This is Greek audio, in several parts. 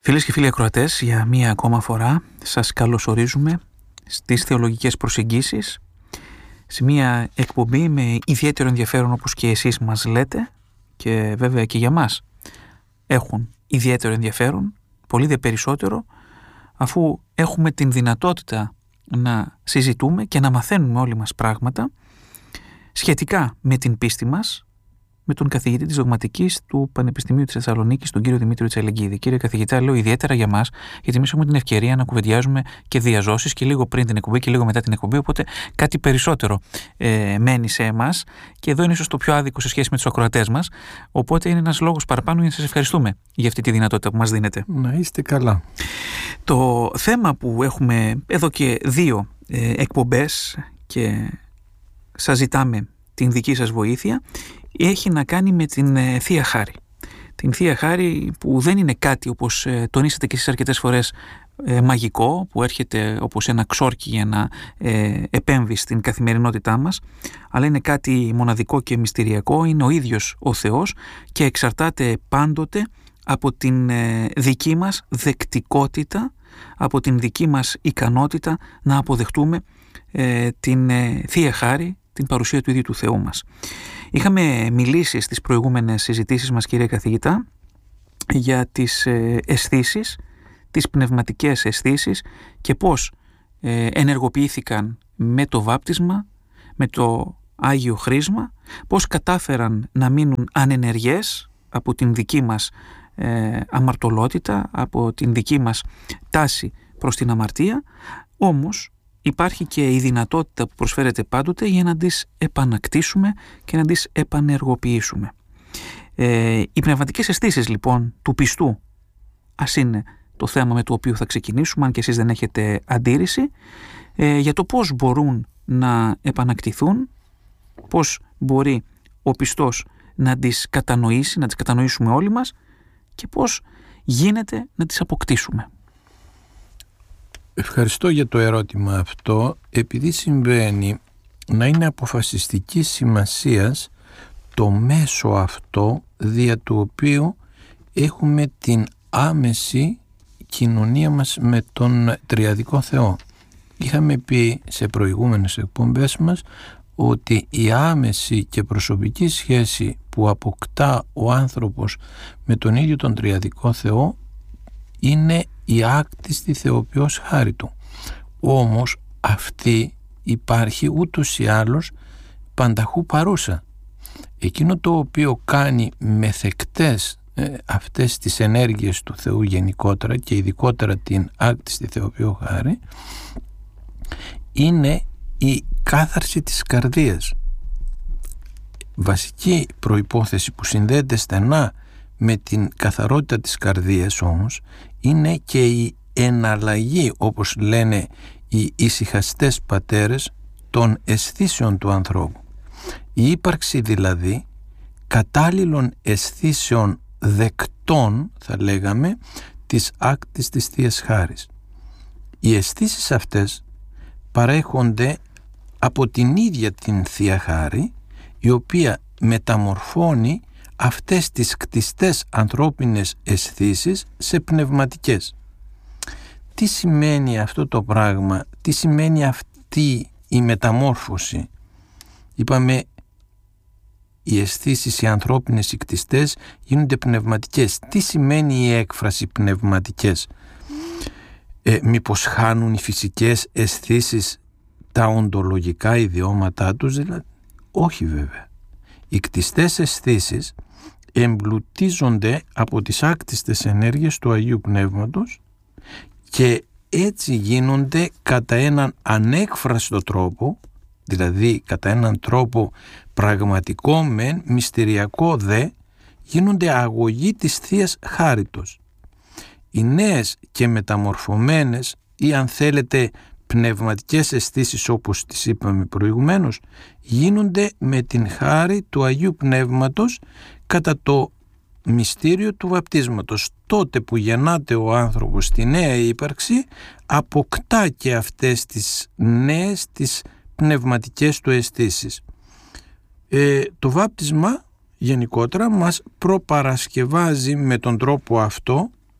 Φίλες και φίλοι ακροατές, για μία ακόμα φορά σας καλωσορίζουμε στις θεολογικές προσεγγίσεις, σε μία εκπομπή με ιδιαίτερο ενδιαφέρον, όπως και εσείς μας λέτε, και βέβαια και για μας έχουν ιδιαίτερο ενδιαφέρον, πολύ δε περισσότερο, αφού έχουμε την δυνατότητα να συζητούμε και να μαθαίνουμε όλοι μας πράγματα σχετικά με την πίστη μας, με τον καθηγητή της Δογματικής του Πανεπιστημίου της Θεσσαλονίκης, τον κύριο Δημήτριο Τσαλεγκίδη. Κύριε καθηγητά, λέω ιδιαίτερα για μας, γιατί εμείς έχουμε την ευκαιρία να κουβεντιάζουμε και διαζώσεις και λίγο πριν την εκπομπή και λίγο μετά την εκπομπή, οπότε κάτι περισσότερο μένει σε εμάς, και εδώ είναι ίσως το πιο άδικο σε σχέση με τους ακροατές μας, οπότε είναι ένας λόγος παραπάνω για να σας ευχαριστούμε για αυτή τη δυνατότητα που μας δίνετε. Να είστε καλά. Το θέμα που έχουμε εδώ και 2 εκπομπές και σας ζητάμε την δική σας βοήθεια έχει να κάνει με την Θεία Χάρη. Την Θεία Χάρη που δεν είναι κάτι, όπως τονίσατε και εσείς αρκετές φορές, μαγικό, που έρχεται όπως ένα ξόρκι για να επέμβει στην καθημερινότητά μας, αλλά είναι κάτι μοναδικό και μυστηριακό. Είναι ο ίδιος ο Θεός και εξαρτάται πάντοτε από την δική μας δεκτικότητα, από την δική μας ικανότητα να αποδεχτούμε την Θεία Χάρη, την παρουσία του ίδιου του Θεού μας. Είχαμε μιλήσει στις προηγούμενες συζητήσεις μας, κύριε καθηγητά, για τις αισθήσεις, τις πνευματικές αισθήσεις και πώς ενεργοποιήθηκαν με το βάπτισμα, με το Άγιο Χρίσμα, πώς κατάφεραν να μείνουν ανενεργές από την δική μας αμαρτωλότητα, από την δική μας τάση προς την αμαρτία, όμως υπάρχει και η δυνατότητα που προσφέρεται πάντοτε για να τις επανακτήσουμε και να τις επανεργοποιήσουμε. Οι πνευματικές αισθήσεις λοιπόν του πιστού, ας είναι το θέμα με το οποίο θα ξεκινήσουμε, αν και εσείς δεν έχετε αντίρρηση, για το πώς μπορούν να επανακτηθούν, πώς μπορεί ο πιστός να τις κατανοήσει, να τις κατανοήσουμε όλοι μας, και πώς γίνεται να τις αποκτήσουμε. Ευχαριστώ για το ερώτημα αυτό, επειδή συμβαίνει να είναι αποφασιστική σημασίας το μέσο αυτό δια του οποίου έχουμε την άμεση κοινωνία μας με τον Τριαδικό Θεό. Είχαμε πει σε προηγούμενες εκπομπές μας ότι η άμεση και προσωπική σχέση που αποκτά ο άνθρωπος με τον ίδιο τον Τριαδικό Θεό είναι η άκτιστη θεοποιός χάρη του. Όμως αυτή υπάρχει ούτως ή άλλως πανταχού παρούσα. Εκείνο το οποίο κάνει μεθεκτές αυτές τις ενέργειες του Θεού γενικότερα και ειδικότερα την άκτιστη θεοποιό χάρη είναι η κάθαρση της καρδίας. Βασική προϋπόθεση που συνδέεται στενά με την καθαρότητα της καρδίας όμως είναι και η εναλλαγή, όπως λένε οι ησυχαστές πατέρες, των αισθήσεων του ανθρώπου. Η ύπαρξη δηλαδή κατάλληλων αισθήσεων δεκτών, θα λέγαμε, της άκτης της Θείας Χάρης. Οι αισθήσεις αυτές παρέχονται από την ίδια την Θεία Χάρη, η οποία μεταμορφώνει αυτές τις κτιστές ανθρώπινες αισθήσεις σε πνευματικές. Τι σημαίνει αυτό το πράγμα, τι σημαίνει αυτή η μεταμόρφωση? Είπαμε, οι αισθήσεις οι ανθρώπινες οι κτιστές γίνονται πνευματικές. Τι σημαίνει η έκφραση πνευματικές? Μήπως χάνουν οι φυσικές αισθήσεις τα οντολογικά ιδιώματά τους? Δηλαδή, όχι βέβαια. Οι κτιστές αισθήσεις εμπλουτίζονται από τις άκτιστες ενέργειες του Αγίου Πνεύματος και έτσι γίνονται κατά έναν ανέκφραστο τρόπο, δηλαδή κατά έναν τρόπο πραγματικό μεν, μυστηριακό δε, γίνονται αγωγή της Θείας Χάριτος. Οι νέες και μεταμορφωμένες ή αν θέλετε πνευματικές αισθήσεις, όπως τις είπαμε προηγουμένως, γίνονται με την χάρη του Αγίου Πνεύματος κατά το μυστήριο του βαπτίσματος. Τότε που γεννάται ο άνθρωπος στη νέα ύπαρξη, αποκτά και αυτές τις νέες, τις πνευματικές του αισθήσεις. Το βάπτισμα γενικότερα μας προπαρασκευάζει με τον τρόπο αυτό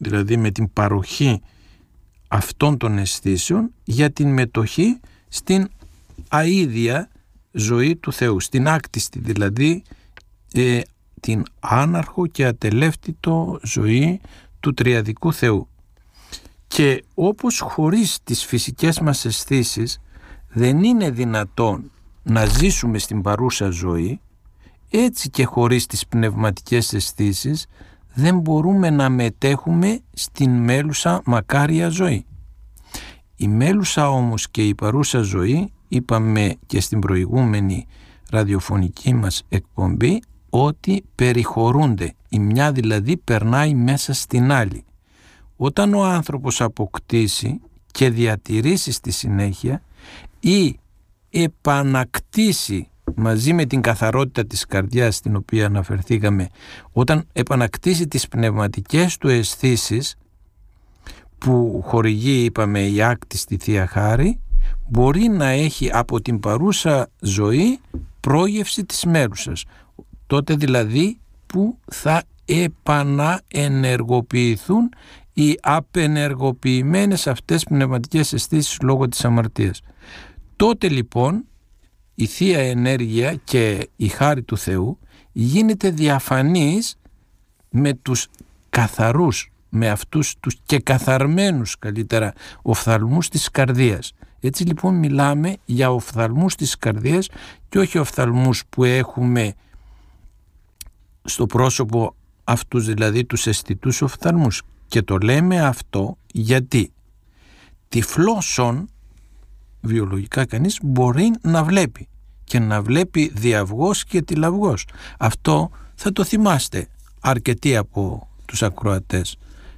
δηλαδή με την παροχή αυτών των αισθήσεων για την μετοχή στην αίδια ζωή του Θεού, στην άκτιστη δηλαδή την άναρχο και ατελεύτητο ζωή του τριαδικού Θεού. Και όπως χωρίς τις φυσικές μας αισθήσεις δεν είναι δυνατόν να ζήσουμε στην παρούσα ζωή, έτσι και χωρίς τις πνευματικές αισθήσεις δεν μπορούμε να μετέχουμε στην μέλουσα μακάρια ζωή. Η μέλουσα όμως και η παρούσα ζωή, είπαμε και στην προηγούμενη ραδιοφωνική μας εκπομπή, ότι περιχωρούνται, η μια δηλαδή περνάει μέσα στην άλλη. Όταν ο άνθρωπος αποκτήσει και διατηρήσει στη συνέχεια ή επανακτήσει μαζί με την καθαρότητα της καρδιάς στην οποία αναφερθήκαμε, όταν επανακτήσει τις πνευματικές του αισθήσεις που χορηγεί, είπαμε, η άκτιστη Θεία Χάρη, μπορεί να έχει από την παρούσα ζωή πρόγευση της μέλουσας. Τότε δηλαδή που θα επαναενεργοποιηθούν οι απενεργοποιημένες αυτές πνευματικές αισθήσεις λόγω της αμαρτίας. Τότε λοιπόν η Θεία Ενέργεια και η χάρη του Θεού γίνεται διαφανής με τους καθαρούς, με αυτούς τους και καθαρμένους καλύτερα οφθαλμούς της καρδίας. Έτσι λοιπόν μιλάμε για οφθαλμούς της καρδίας και όχι οφθαλμούς που έχουμε στο πρόσωπο, αυτούς δηλαδή τους αισθητούς οφθαλμούς. Και το λέμε αυτό γιατί τυφλώσον, βιολογικά κανείς μπορεί να βλέπει και να βλέπει διαυγός και τυλαυγός. Αυτό θα το θυμάστε αρκετοί από τους ακροατές.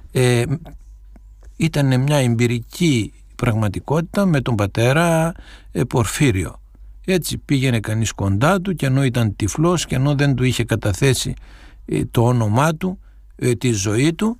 Ήταν μια εμπειρική πραγματικότητα με τον πατέρα Πορφύριο. Έτσι πήγαινε κανείς κοντά του και ενώ ήταν τυφλός και ενώ δεν του είχε καταθέσει το όνομά του, τη ζωή του,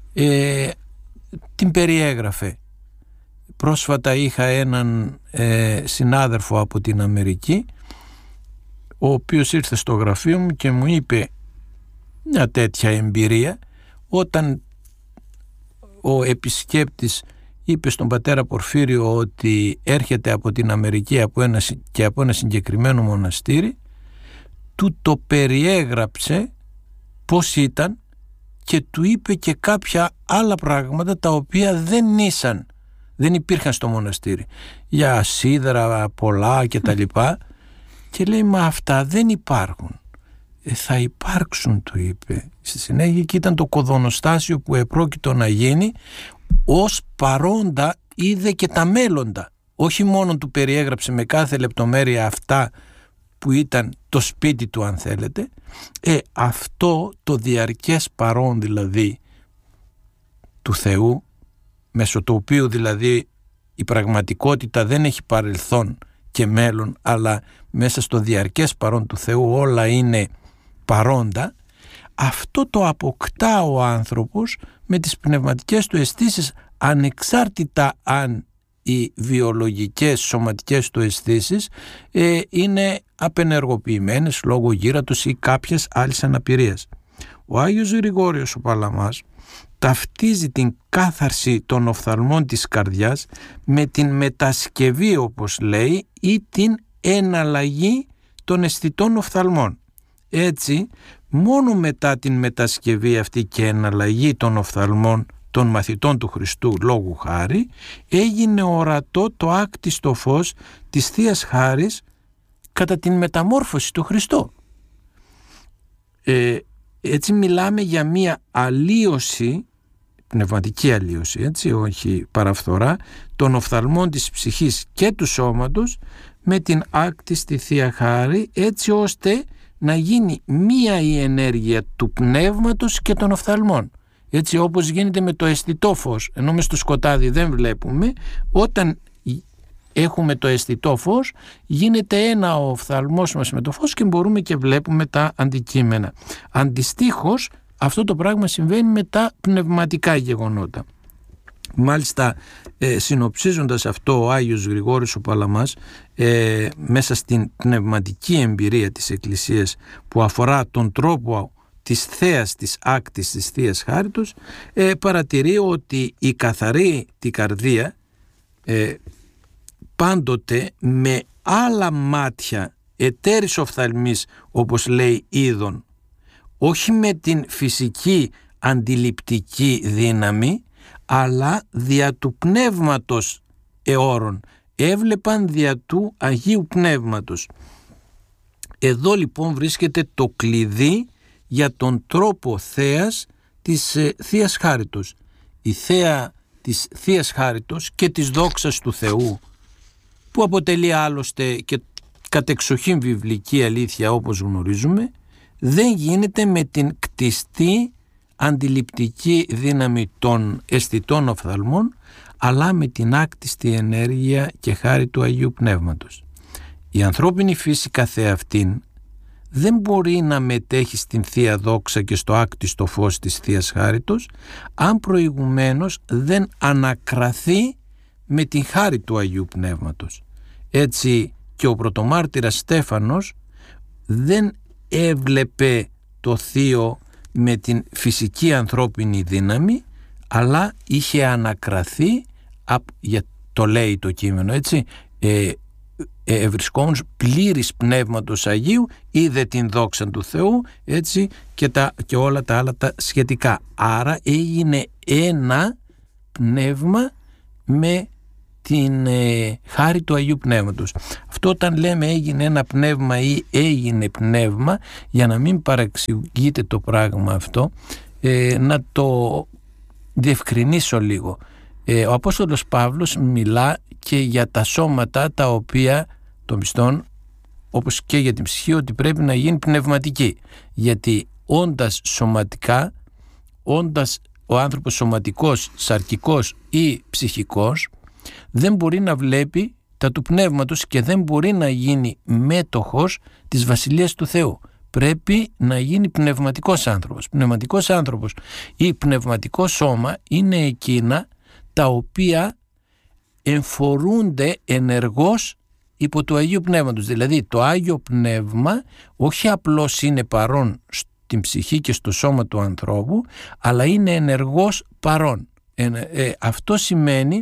την περιέγραφε. Πρόσφατα είχα έναν συνάδελφο από την Αμερική, ο οποίος ήρθε στο γραφείο μου και μου είπε μια τέτοια εμπειρία, όταν ο επισκέπτης είπε στον πατέρα Πορφύριο ότι έρχεται από την Αμερική και από ένα συγκεκριμένο μοναστήρι, του το περιέγραψε πώς ήταν και του είπε και κάποια άλλα πράγματα τα οποία δεν υπήρχαν στο μοναστήρι, για σίδερα πολλά και τα λοιπά, και λέει μα αυτά δεν υπάρχουν. Θα υπάρξουν, του είπε στη συνέχεια, και ήταν το κοδωνοστάσιο που επρόκειτο να γίνει. Ως παρόντα είδε και τα μέλλοντα, όχι μόνο του περιέγραψε με κάθε λεπτομέρεια αυτά που ήταν το σπίτι του, αν θέλετε. Αυτό το διαρκές παρόν δηλαδή του Θεού, μέσω του οποίου δηλαδή η πραγματικότητα δεν έχει παρελθόν και μέλλον, αλλά μέσα στο διαρκές παρόν του Θεού όλα είναι παρόντα, αυτό το αποκτά ο άνθρωπος με τις πνευματικές του αισθήσεις, ανεξάρτητα αν οι βιολογικές σωματικές του αισθήσεις είναι απενεργοποιημένες λόγω γύρατος ή κάποιες άλλης αναπηρίας. Ο Άγιος Γρηγόριος ο Παλαμάς ταυτίζει την κάθαρση των οφθαλμών της καρδιάς με την μετασκευή, όπως λέει, ή την εναλλαγή των αισθητών οφθαλμών. Έτσι, μόνο μετά την μετασκευή αυτή και εναλλαγή των οφθαλμών των μαθητών του Χριστού λόγου χάρη, έγινε ορατό το άκτιστο φως της Θείας Χάρης κατά την μεταμόρφωση του Χριστού. Έτσι μιλάμε για μία αλλίωση, πνευματική αλλίωση, έτσι, όχι παραφθορά, των οφθαλμών της ψυχής και του σώματος με την άκτιστη Θεία Χάρη, έτσι ώστε να γίνει μία η ενέργεια του πνεύματος και των οφθαλμών. Έτσι όπως γίνεται με το αισθητό φως, ενώ μες στο σκοτάδι δεν βλέπουμε, όταν έχουμε το αισθητό φως γίνεται ένα ο οφθαλμός μας με το φως και μπορούμε και βλέπουμε τα αντικείμενα. Αντιστοίχως αυτό το πράγμα συμβαίνει με τα πνευματικά γεγονότα. Μάλιστα συνοψίζοντας αυτό, ο Άγιος Γρηγόρης ο Παλαμάς μέσα στην πνευματική εμπειρία της Εκκλησίας που αφορά τον τρόπο της θέας της άκτης της Θείας Χάριτος παρατηρεί ότι η καθαρή την καρδία πάντοτε με άλλα μάτια εταίρης οφθαλμής, όπως λέει, είδων, όχι με την φυσική αντιληπτική δύναμη, αλλά δια του πνεύματος εώρων, έβλεπαν δια του Αγίου Πνεύματος. Εδώ λοιπόν βρίσκεται το κλειδί για τον τρόπο θέας της Θείας Χάριτος. Η θέα της Θείας Χάριτος και της δόξας του Θεού, που αποτελεί άλλωστε και κατεξοχήν βιβλική αλήθεια όπως γνωρίζουμε, δεν γίνεται με την κτιστή αντιληπτική δύναμη των αισθητών οφθαλμών, αλλά με την άκτιστη ενέργεια και χάρη του Αγίου Πνεύματος. Η ανθρώπινη φύση καθεαυτήν δεν μπορεί να μετέχει στην Θεία Δόξα και στο άκτιστο φως της Θείας Χάριτος, αν προηγουμένως δεν ανακραθεί με την χάρη του Αγίου Πνεύματος. Έτσι και ο πρωτομάρτυρας Στέφανος δεν έβλεπε το Θείο με την φυσική ανθρώπινη δύναμη, αλλά είχε ανακραθεί, το λέει το κείμενο, έτσι, βρισκόμενος πλήρης Πνεύματος Αγίου, είδε την δόξα του Θεού, έτσι, και όλα τα άλλα τα σχετικά. Άρα έγινε ένα πνεύμα με την χάρη του Αγίου Πνεύματος. Αυτό όταν λέμε έγινε ένα πνεύμα ή έγινε πνεύμα, για να μην παραξηγείτε το πράγμα αυτό, να το διευκρινίσω λίγο. Ο Απόστολος Παύλος μιλά και για τα σώματα τα οποία των πιστών, όπως και για την ψυχή, ότι πρέπει να γίνει πνευματική, γιατί όντας σωματικά, όντας ο άνθρωπος σωματικός, σαρκικός ή ψυχικός, δεν μπορεί να βλέπει τα του πνεύματος και δεν μπορεί να γίνει μέτοχος της Βασιλείας του Θεού. Πρέπει να γίνει πνευματικός άνθρωπος. Πνευματικός άνθρωπος ή πνευματικό σώμα είναι εκείνα τα οποία εμφορούνται ενεργώς υπό του Αγίου Πνεύματος. Δηλαδή το Άγιο Πνεύμα όχι απλώς είναι παρόν στην ψυχή και στο σώμα του ανθρώπου, αλλά είναι ενεργώς παρόν. Αυτό σημαίνει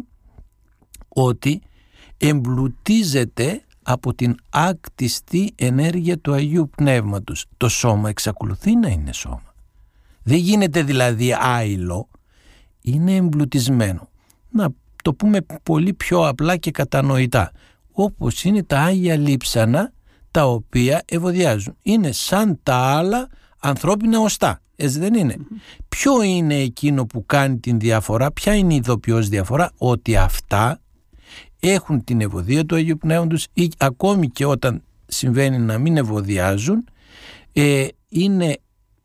ότι εμπλουτίζεται από την άκτιστη ενέργεια του Αγίου Πνεύματος. Το σώμα εξακολουθεί να είναι σώμα. Δεν γίνεται δηλαδή άειλο, είναι εμπλουτισμένο. Να το πούμε πολύ πιο απλά και κατανοητά, όπως είναι τα Άγια Λείψανα τα οποία ευωδιάζουν. Είναι σαν τα άλλα ανθρώπινα οστά, έτσι δεν είναι? Ποιο είναι εκείνο που κάνει την διαφορά, ποια είναι η ειδοποιώς διαφορά? Ότι αυτά έχουν την ευωδία του Αγίου Πνεύματος, ή ακόμη και όταν συμβαίνει να μην ευωδιάζουν, είναι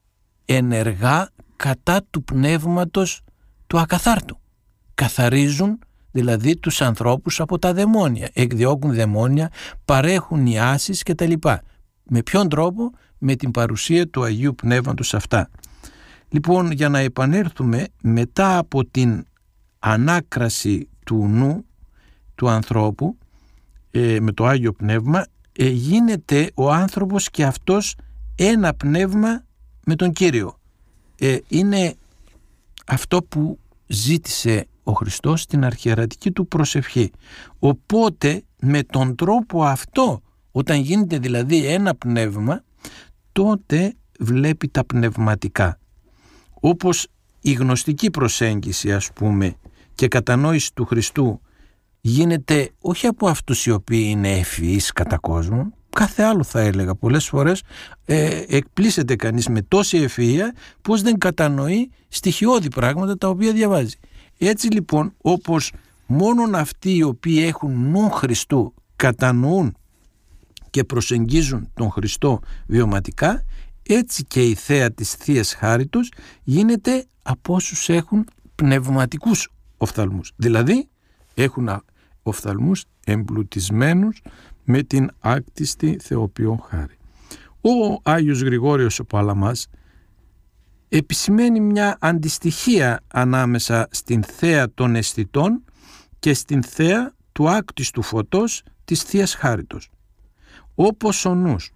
ενεργά κατά του πνεύματος του ακαθάρτου. Καθαρίζουν δηλαδή τους ανθρώπους από τα δαιμόνια, εκδιώκουν δαιμόνια, παρέχουν ιάσεις κτλ. Με ποιον τρόπο? Με την παρουσία του Αγίου Πνεύματος σε αυτά. Λοιπόν, για να επανέλθουμε, μετά από την ανάκραση του νου του ανθρώπου με το Άγιο Πνεύμα, γίνεται ο άνθρωπος και αυτός ένα πνεύμα με τον Κύριο. Είναι αυτό που ζήτησε ο Χριστός στην αρχιερατική του προσευχή. Οπότε με τον τρόπο αυτό, όταν γίνεται δηλαδή ένα πνεύμα, τότε βλέπει τα πνευματικά. Όπως η γνωστική προσέγγιση, ας πούμε, και κατανόηση του Χριστού γίνεται όχι από αυτούς οι οποίοι είναι ευφυείς κατά κόσμο, κάθε άλλο θα έλεγα. Πολλές φορές εκπλήσεται κανείς με τόση ευφυΐα πως δεν κατανοεί στοιχειώδη πράγματα τα οποία διαβάζει. Έτσι λοιπόν, όπως μόνον αυτοί οι οποίοι έχουν νου Χριστού κατανοούν και προσεγγίζουν τον Χριστό βιωματικά, έτσι και η θέα της Θείας Χάριτος γίνεται από όσους έχουν πνευματικούς οφθαλμούς. Δηλαδή έχουν οφθαλμούς εμπλουτισμένους με την άκτιστη θεοποιό χάρη. Ο Άγιος Γρηγόριος ο Παλαμάς επισημαίνει μια αντιστοιχία ανάμεσα στην θέα των αισθητών και στην θέα του άκτιστου φωτός της Θείας Χάριτος. Όπως ο νους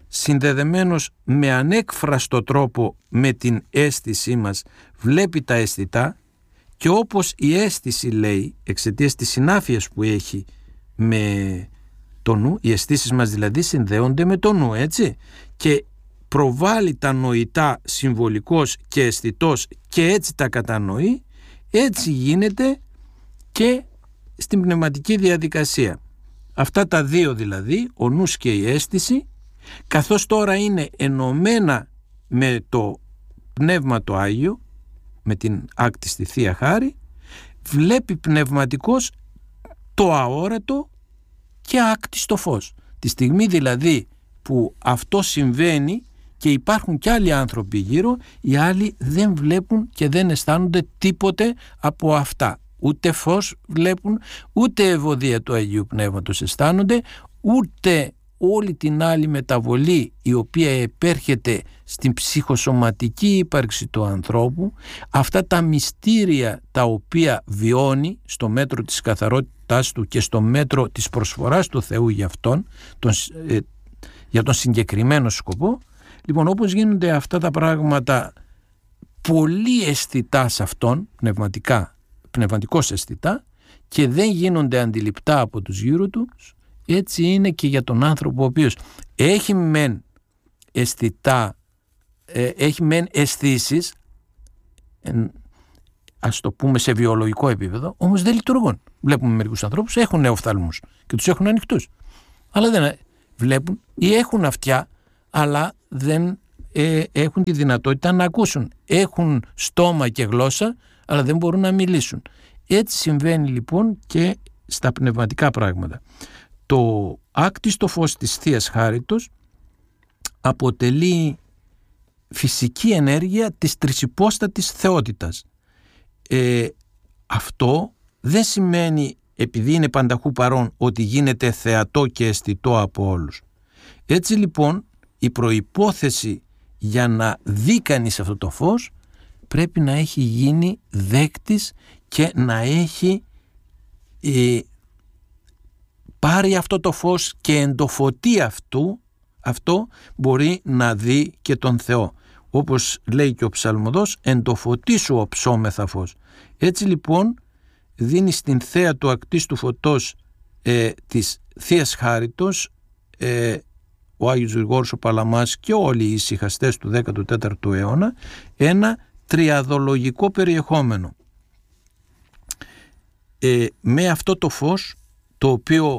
συνδεδεμένος με ανέκφραστο τρόπο με την αίσθησή μας, βλέπει τα αισθητά, και όπως η αίσθηση, λέει, εξαιτίας της συνάφειας που έχει με το νου, οι αισθήσεις μας δηλαδή συνδέονται με το νου, έτσι, και προβάλλει τα νοητά συμβολικός και αισθητός και έτσι τα κατανοεί, έτσι γίνεται και στην πνευματική διαδικασία. Αυτά τα δύο δηλαδή, ο νους και η αίσθηση, καθώς τώρα είναι ενωμένα με το Πνεύμα το Άγιο, με την άκτιστη Θεία Χάρη, βλέπει πνευματικός το αόρατο και άκτιστο φως. Τη στιγμή δηλαδή που αυτό συμβαίνει και υπάρχουν και άλλοι άνθρωποι γύρω, οι άλλοι δεν βλέπουν και δεν αισθάνονται τίποτε από αυτά. Ούτε φως βλέπουν, ούτε ευωδία του Αγίου Πνεύματος αισθάνονται, ούτε όλη την άλλη μεταβολή η οποία επέρχεται στην ψυχοσωματική ύπαρξη του ανθρώπου, αυτά τα μυστήρια τα οποία βιώνει στο μέτρο της καθαρότητάς του και στο μέτρο της προσφοράς του Θεού για αυτόν, για τον συγκεκριμένο σκοπό. Λοιπόν, όπως γίνονται αυτά τα πράγματα πολύ αισθητά σε αυτόν, πνευματικώς αισθητά, και δεν γίνονται αντιληπτά από τους γύρω τους, έτσι είναι και για τον άνθρωπο ο οποίος έχει μεν αισθητά, έχει μεν αισθήσεις, ας το πούμε σε βιολογικό επίπεδο, όμως δεν λειτουργούν. Βλέπουμε μερικούς ανθρώπους έχουν οφθαλμούς και τους έχουν ανοιχτούς, αλλά δεν βλέπουν, ή έχουν αυτιά αλλά δεν έχουν τη δυνατότητα να ακούσουν. Έχουν στόμα και γλώσσα αλλά δεν μπορούν να μιλήσουν. Έτσι συμβαίνει λοιπόν και στα πνευματικά πράγματα. Το άκτιστο φως της Θείας Χάριτος αποτελεί φυσική ενέργεια της τρισυπόστατης θεότητας. Αυτό δεν σημαίνει, επειδή είναι πανταχού παρόν, ότι γίνεται θεατό και αισθητό από όλους. Έτσι λοιπόν η προϋπόθεση για να δει κανείς αυτό το φως πρέπει να έχει γίνει δέκτης και να έχει πάρει αυτό το φως και εν το φωτί αυτό μπορεί να δει και τον Θεό. Όπως λέει και ο ψαλμοδός, εν το φωτί σου οψόμεθα φως. Έτσι λοιπόν δίνει στην θέα του ακτίστου φωτός της Θείας Χάριτος ο Άγιος Γρηγόρης ο Παλαμάς και όλοι οι ησυχαστές του 14ου αιώνα ένα τριαδολογικό περιεχόμενο. Με αυτό το φως το οποίο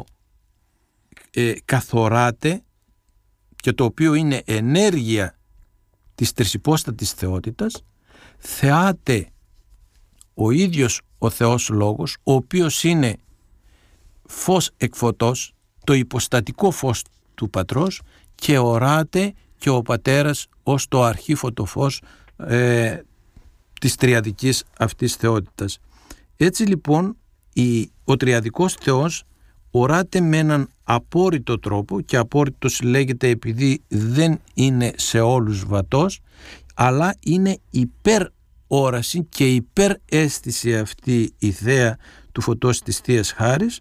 καθοράται και το οποίο είναι ενέργεια της τρισυπόστατης θεότητας, θεάται ο ίδιος ο Θεός Λόγος, ο οποίος είναι φως εκ φωτός, το υποστατικό φως του Πατρός, και οράται και ο Πατέρας ως το αρχήφωτο φως της τριαδικής αυτής θεότητας. Έτσι λοιπόν ο τριαδικός Θεός οράται με έναν απόρριτο τρόπο, και απόρριτος λέγεται επειδή δεν είναι σε όλους βατός, αλλά είναι υπερόραση και υπεραίσθηση αυτή η θέα του φωτός της Θείας Χάρης,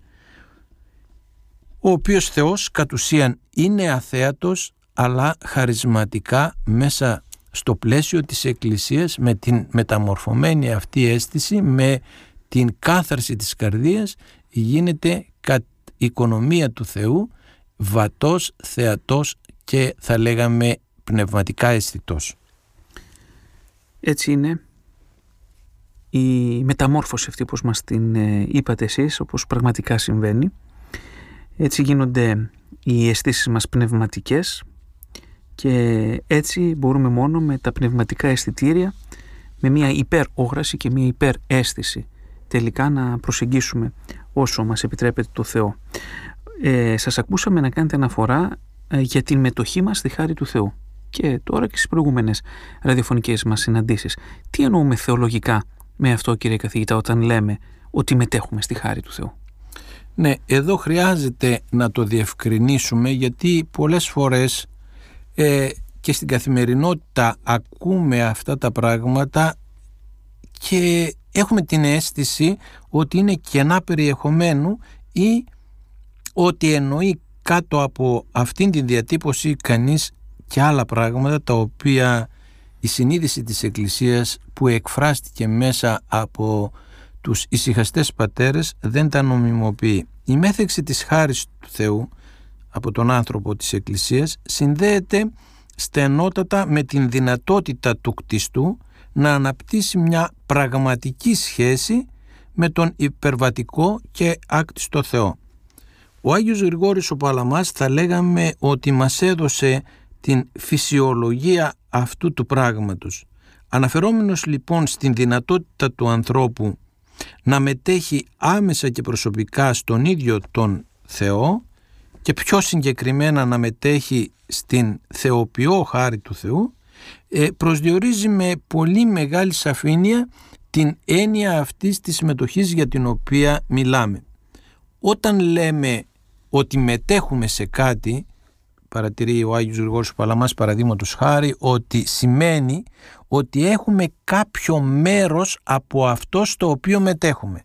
ο οποίος Θεός κατ' ουσίαν είναι αθέατος, αλλά χαρισματικά μέσα στο πλαίσιο της Εκκλησίας, με την μεταμορφωμένη αυτή αίσθηση, με την κάθαρση της καρδίας, γίνεται κατ' οικονομία του Θεού βατός, θεατός και θα λέγαμε πνευματικά αισθητός. Έτσι είναι η μεταμόρφωση αυτή, όπως μας την είπατε εσείς, όπως πραγματικά συμβαίνει. Έτσι γίνονται οι αισθήσεις μας πνευματικές και έτσι μπορούμε μόνο με τα πνευματικά αισθητήρια, με μια υπερόγραση και μια υπεραίσθηση τελικά να προσεγγίσουμε όσο μας επιτρέπεται το Θεό. Σας ακούσαμε να κάνετε αναφορά για την μετοχή μας στη χάρη του Θεού και τώρα και στις προηγούμενες ραδιοφωνικές μας συναντήσεις. Τι εννοούμε θεολογικά με αυτό, κύριε καθηγητά, όταν λέμε ότι μετέχουμε στη χάρη του Θεού? Ναι, εδώ χρειάζεται να το διευκρινίσουμε, γιατί πολλές φορές και στην καθημερινότητα ακούμε αυτά τα πράγματα και έχουμε την αίσθηση ότι είναι κενά περιεχομένου ή ότι εννοεί κάτω από αυτήν την διατύπωση κανείς και άλλα πράγματα τα οποία η συνείδηση της Εκκλησίας που εκφράστηκε μέσα από τους ησυχαστές πατέρες δεν τα νομιμοποιεί. Η μέθεξη της χάρης του Θεού από τον άνθρωπο της Εκκλησίας συνδέεται στενότατα με την δυνατότητα του κτιστού να αναπτύσσει μια πραγματική σχέση με τον υπερβατικό και άκτιστο Θεό. Ο Άγιος Γρηγόρης ο Παλαμάς θα λέγαμε ότι μας έδωσε την φυσιολογία αυτού του πράγματος. Αναφερόμενος λοιπόν στην δυνατότητα του ανθρώπου να μετέχει άμεσα και προσωπικά στον ίδιο τον Θεό και πιο συγκεκριμένα να μετέχει στην θεοποιό χάρη του Θεού, προσδιορίζει με πολύ μεγάλη σαφήνεια την έννοια αυτής της συμμετοχής για την οποία μιλάμε. Όταν λέμε ότι μετέχουμε σε κάτι, παρατηρεί ο Άγιος Γρηγόρης Παλαμάς παραδείγματος χάρη, ότι σημαίνει ότι έχουμε κάποιο μέρος από αυτό στο οποίο μετέχουμε.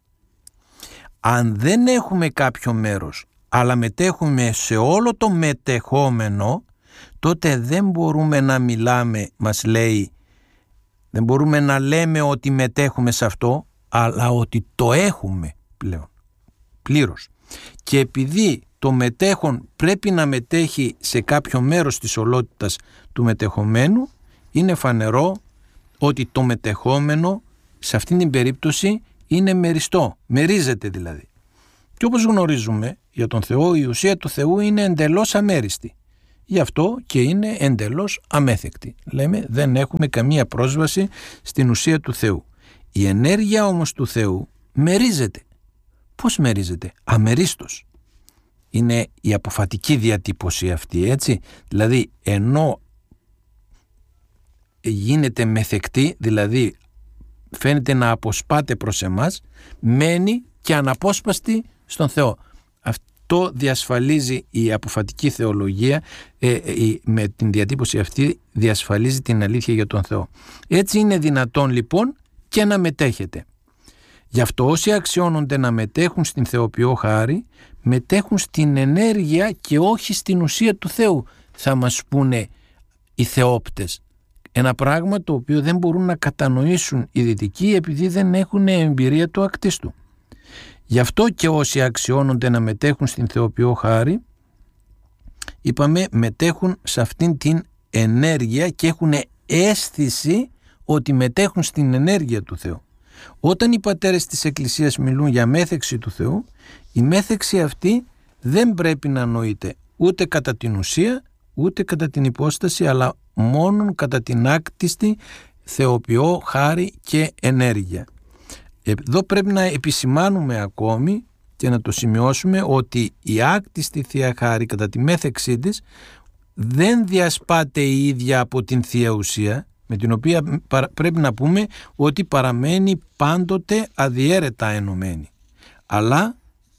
Αν δεν έχουμε κάποιο μέρος, αλλά μετέχουμε σε όλο το μετεχόμενο, τότε δεν μπορούμε να μιλάμε, μας λέει, δεν μπορούμε να λέμε ότι μετέχουμε σε αυτό, αλλά ότι το έχουμε πλέον, πλήρως. Και επειδή το μετέχον πρέπει να μετέχει σε κάποιο μέρος της ολότητας του μετεχομένου, είναι φανερό ότι το μετεχόμενο σε αυτήν την περίπτωση είναι μεριστό, μερίζεται δηλαδή. Και όπως γνωρίζουμε για τον Θεό, η ουσία του Θεού είναι εντελώς αμέριστη. Γι' αυτό και είναι εντελώς αμέθεκτη. Λέμε δεν έχουμε καμία πρόσβαση στην ουσία του Θεού. Η ενέργεια όμως του Θεού μερίζεται. Πώς μερίζεται? Αμερίστως. Είναι η αποφατική διατύπωση αυτή, έτσι. Δηλαδή ενώ γίνεται μεθεκτή, δηλαδή φαίνεται να αποσπάται προς εμάς, μένει και αναπόσπαστη στον Θεό. Αυτό διασφαλίζει η αποφατική θεολογία, με την διατύπωση αυτή διασφαλίζει την αλήθεια για τον Θεό. Έτσι είναι δυνατόν λοιπόν και να μετέχετε. Γι' αυτό όσοι αξιώνονται να μετέχουν στην θεοποιό χάρη, μετέχουν στην ενέργεια και όχι στην ουσία του Θεού, θα μας πούνε οι θεόπτες. Ένα πράγμα το οποίο δεν μπορούν να κατανοήσουν οι δυτικοί επειδή δεν έχουν εμπειρία του ακτίστου. Γι' αυτό και όσοι αξιώνονται να μετέχουν στην θεοποιό χάρη, είπαμε μετέχουν σε αυτήν την ενέργεια και έχουν αίσθηση ότι μετέχουν στην ενέργεια του Θεού. Όταν οι πατέρες της Εκκλησίας μιλούν για μέθεξη του Θεού, η μέθεξη αυτή δεν πρέπει να νοείται ούτε κατά την ουσία, ούτε κατά την υπόσταση, αλλά μόνον κατά την άκτιστη θεοποιό χάρη και ενέργεια. Εδώ πρέπει να επισημάνουμε ακόμη και να το σημειώσουμε ότι η άκτιστη Θεία Χάρη κατά τη μέθεξή της δεν διασπάται η ίδια από την Θεία Ουσία, με την οποία πρέπει να πούμε ότι παραμένει πάντοτε αδιέρετα ενωμένη, αλλά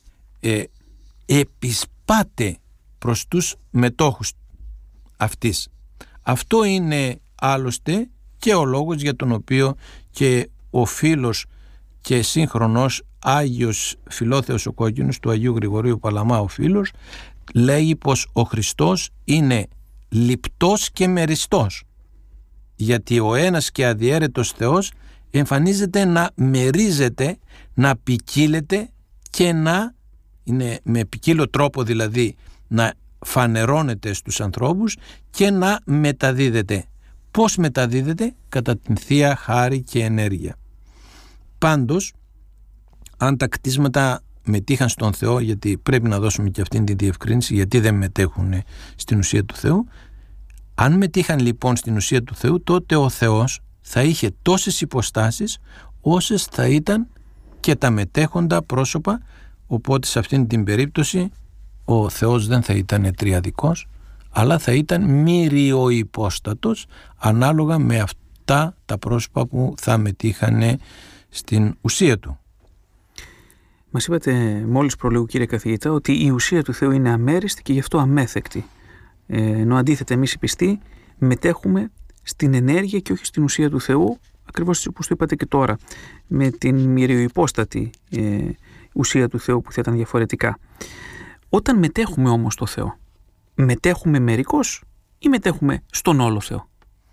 επισπάται προς τους μετόχους αυτής. Αυτό είναι άλλωστε και ο λόγος για τον οποίο και ο φίλος και σύγχρονος Άγιος Φιλόθεος ο Κόκκινος του Αγίου Γρηγορίου Παλαμά ο φίλος λέγει πως ο Χριστός είναι λιπτός και μεριστός, γιατί ο ένας και αδιέρετος Θεός εμφανίζεται να μερίζεται, να ποικίλεται και να είναι με ποικίλο τρόπο, δηλαδή να φανερώνεται στους ανθρώπους και να μεταδίδεται. Πώς μεταδίδεται? Κατά την Θεία Χάρη και ενέργεια. Πάντως, αν τα κτίσματα μετήχαν στον Θεό, γιατί πρέπει να δώσουμε και αυτήν την διευκρίνηση, γιατί δεν μετέχουν στην ουσία του Θεού, αν μετήχαν λοιπόν στην ουσία του Θεού, τότε ο Θεός θα είχε τόσες υποστάσεις όσες θα ήταν και τα μετέχοντα πρόσωπα, οπότε σε αυτήν την περίπτωση ο Θεός δεν θα ήταν τριαδικός, αλλά θα ήταν μυριοϊπόστατος ανάλογα με αυτά τα πρόσωπα που θα μετήχανε στην ουσία του. Μας είπατε μόλις προλίγου, κύριε καθηγητά, ότι η ουσία του Θεού είναι αμέριστη και γι' αυτό αμέθεκτη. Ενώ αντίθετα εμείς οι πιστοί μετέχουμε στην ενέργεια και όχι στην ουσία του Θεού, ακριβώς όπως το είπατε και τώρα, με την μυριοϊπόστατη ουσία του Θεού που θα ήταν διαφορετικά. Όταν μετέχουμε όμως στο Θεό, μετέχουμε μερικώς ή μετέχουμε στον όλο Θεό?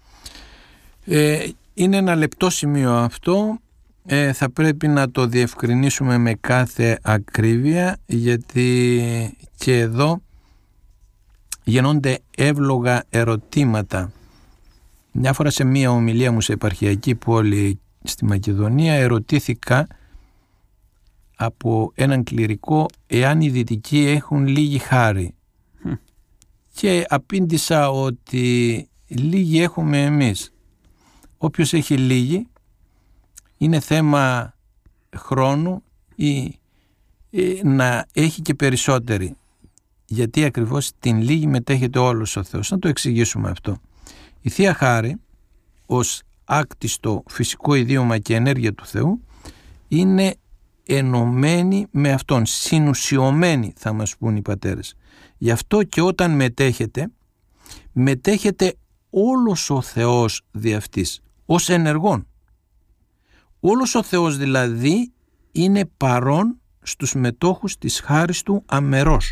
Είναι ένα λεπτό σημείο αυτό. Θα πρέπει να το διευκρινίσουμε με κάθε ακρίβεια, γιατί και εδώ γεννώνται εύλογα ερωτήματα. Μια φορά σε μία ομιλία μου σε επαρχιακή πόλη στη Μακεδονία ερωτήθηκα από έναν κληρικό εάν οι δυτικοί έχουν λίγη χάρη. Και απήντησα ότι λίγη έχουμε εμείς. Όποιος έχει λίγη είναι θέμα χρόνου ή να έχει και περισσότερη. Γιατί ακριβώς την λίγη μετέχεται όλος ο Θεός. Να το εξηγήσουμε αυτό. Η Θεία Χάρη ως άκτιστο φυσικό ιδίωμα και ενέργεια του Θεού είναι ενωμένη με Αυτόν, συνουσιωμένη θα μας πούν οι πατέρες. Γι' αυτό και όταν μετέχεται όλος ο Θεός δι' αυτής, ως ενεργόν. Όλος ο Θεός δηλαδή είναι παρόν στους μετόχους της χάρης Του αμερός.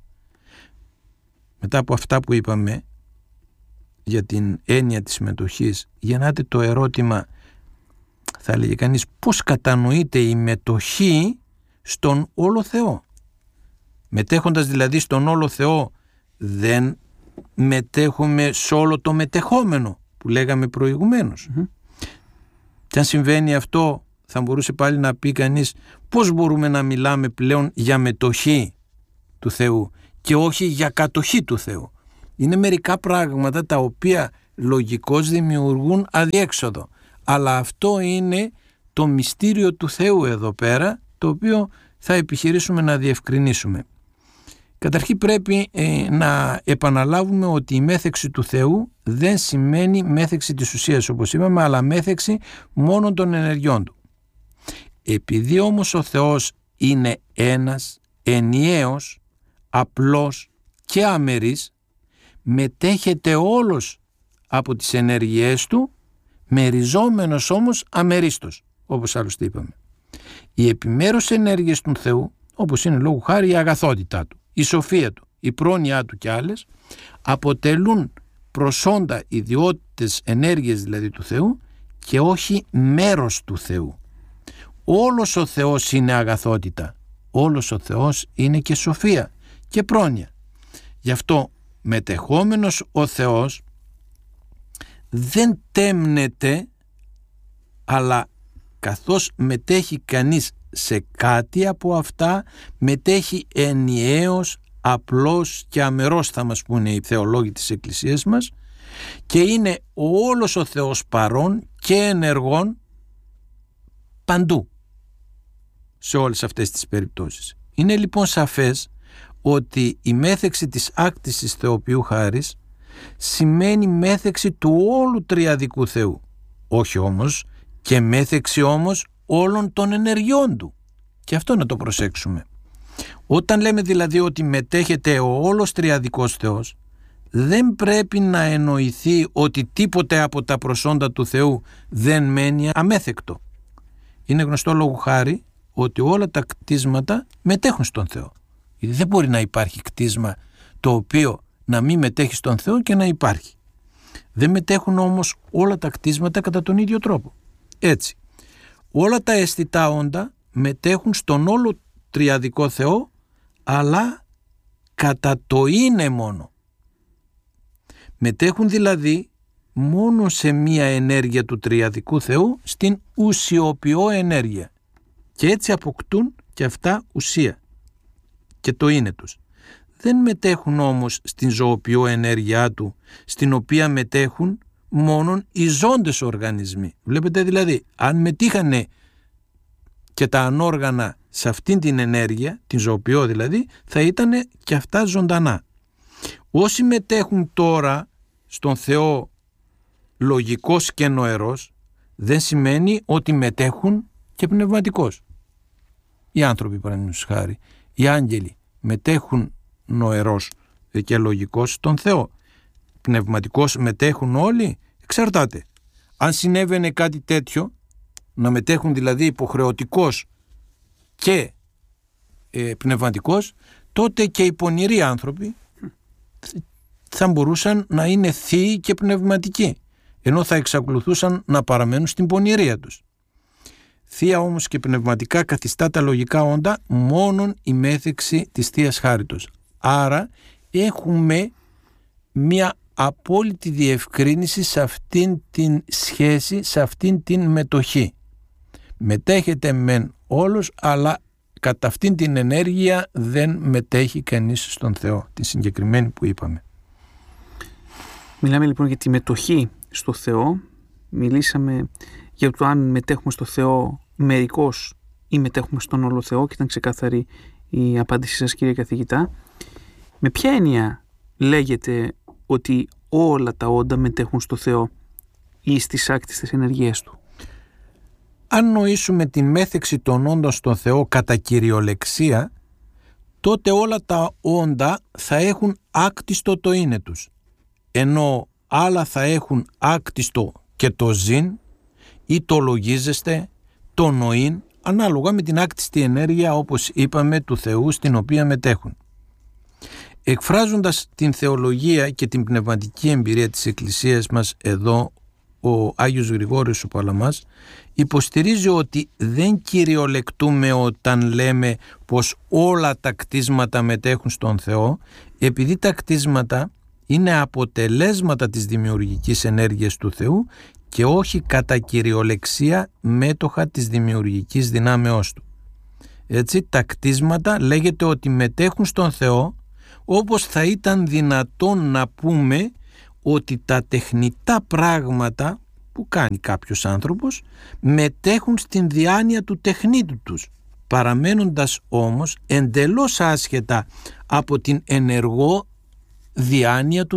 Μετά από αυτά που είπαμε για την έννοια της μετοχής, γεννάται το ερώτημα, θα έλεγε κανείς, πώς κατανοείται η μετοχή στον όλο Θεό? Μετέχοντας δηλαδή στον όλο Θεό, δεν μετέχουμε σε όλο το μετεχόμενο που λέγαμε προηγουμένως? Και αν συμβαίνει αυτό, θα μπορούσε πάλι να πει κανείς, πώς μπορούμε να μιλάμε πλέον για μετοχή του Θεού και όχι για κατοχή του Θεού? Είναι μερικά πράγματα τα οποία λογικώς δημιουργούν αδιέξοδο. Αλλά αυτό είναι το μυστήριο του Θεού εδώ πέρα, το οποίο θα επιχειρήσουμε να διευκρινίσουμε. Καταρχήν πρέπει να επαναλάβουμε ότι η μέθεξη του Θεού δεν σημαίνει μέθεξη της ουσίας, όπως είπαμε, αλλά μέθεξη μόνο των ενεργειών Του. Επειδή όμως ο Θεός είναι ένας, ενιαίος, απλός και αμερής, μετέχεται όλος από τις ενέργειές Του, μεριζόμενος όμως αμερίστος, όπως άλλωστε είπαμε. Οι επιμέρους ενέργειες του Θεού, όπως είναι λόγου χάρη η αγαθότητά Του, η σοφία Του, η πρόνοιά Του και άλλες, αποτελούν προσόντα, ιδιότητες, ενέργειες δηλαδή του Θεού και όχι μέρος του Θεού. Όλος ο Θεός είναι αγαθότητα, όλος ο Θεός είναι και σοφία και πρόνοια. Γι' αυτό μετεχόμενος ο Θεός δεν τέμνεται, αλλά καθώς μετέχει κανείς σε κάτι από αυτά, μετέχει ενιαίος, απλός και αμερός, θα μας πούνε οι θεολόγοι της Εκκλησίας μας, και είναι όλος ο Θεός παρόν και ενεργόν παντού σε όλες αυτές τις περιπτώσεις. Είναι λοιπόν σαφές ότι η μέθεξη της άκτησης Θεοποιού χάρις σημαίνει μέθεξη του όλου τριαδικού Θεού, όχι όμως και μέθεξη όμως όλων των ενεργειών Του. Και αυτό να το προσέξουμε. Όταν λέμε δηλαδή ότι μετέχεται ο όλος τριαδικός Θεός, δεν πρέπει να εννοηθεί ότι τίποτε από τα προσόντα του Θεού δεν μένει αμέθεκτο. Είναι γνωστό λόγου χάρη ότι όλα τα κτίσματα μετέχουν στον Θεό. Γιατί δεν μπορεί να υπάρχει κτίσμα το οποίο να μην μετέχει στον Θεό και να υπάρχει. Δεν μετέχουν όμως όλα τα κτίσματα κατά τον ίδιο τρόπο. Έτσι, όλα τα αισθητά όντα μετέχουν στον όλο τριαδικό Θεό, αλλά κατά το είναι μόνο. Μετέχουν δηλαδή μόνο σε μία ενέργεια του τριαδικού Θεού, στην ουσιοποιώ ενέργεια. Και έτσι αποκτούν και αυτά ουσία και το είναι τους. Δεν μετέχουν όμως στην ζωοποιώ ενέργειά Του, στην οποία μετέχουν μόνον οι ζώντες οργανισμοί. Βλέπετε δηλαδή, αν μετήχανε και τα ανόργανα σε αυτήν την ενέργεια, την ζωοποιώ δηλαδή, θα ήταν και αυτά ζωντανά. Όσοι μετέχουν τώρα στον Θεό λογικός και νοερός, δεν σημαίνει ότι μετέχουν και πνευματικός. Οι άνθρωποι, παραδείγματος χάρη, οι άγγελοι μετέχουν νοερός και λογικός στον Θεό. Πνευματικός μετέχουν όλοι, εξαρτάται. Αν συνέβαινε κάτι τέτοιο, να μετέχουν δηλαδή υποχρεωτικός και πνευματικός, τότε και οι πονηροί άνθρωποι θα μπορούσαν να είναι θείοι και πνευματικοί, ενώ θα εξακολουθούσαν να παραμένουν στην πονηρία τους. Θεία όμως και πνευματικά καθιστά τα λογικά όντα μόνον η μέθεξη της Θείας Χάριτος. Άρα έχουμε μια απόλυτη διευκρίνηση σε αυτήν την σχέση, σε αυτήν την μετοχή. Μετέχεται μεν όλος, αλλά κατά αυτήν την ενέργεια δεν μετέχει κανείς στον Θεό, τη συγκεκριμένη που είπαμε. Μιλάμε λοιπόν για τη μετοχή στο Θεό. Μιλήσαμε για το αν μετέχουμε στο Θεό μερικώς ή μετέχουμε στον όλο Θεό, και ήταν ξεκάθαρη η απάντησή σας, κύριε καθηγητά. Με ποια έννοια λέγεται ότι όλα τα όντα μετέχουν στο Θεό ή στις άκτιστες ενεργείες Του? Αν νοήσουμε την μέθεξη των όντων στον Θεό κατά κυριολεξία, τότε όλα τα όντα θα έχουν άκτιστο το είναι τους, ενώ άλλα θα έχουν άκτιστο και το ζήν ή το λογίζεστε, το νοήν, ανάλογα με την άκτιστη ενέργεια, όπως είπαμε, του Θεού στην οποία μετέχουν. Εκφράζοντας την θεολογία και την πνευματική εμπειρία της Εκκλησίας μας εδώ, ο Άγιος Γρηγόριος ο Παλαμάς υποστηρίζει ότι δεν κυριολεκτούμε όταν λέμε πως όλα τα κτίσματα μετέχουν στον Θεό, επειδή τα κτίσματα είναι αποτελέσματα της δημιουργικής ενέργειας του Θεού και όχι κατά κυριολεξία μέτοχα της δημιουργικής δυνάμεώς Του. Έτσι, τα κτίσματα λέγεται ότι μετέχουν στον Θεό, όπως θα ήταν δυνατόν να πούμε ότι τα τεχνητά πράγματα που κάνει κάποιος άνθρωπος μετέχουν στην διάνοια του τεχνίτου τους, παραμένοντας όμως εντελώς άσχετα από την ενεργό διάνοια του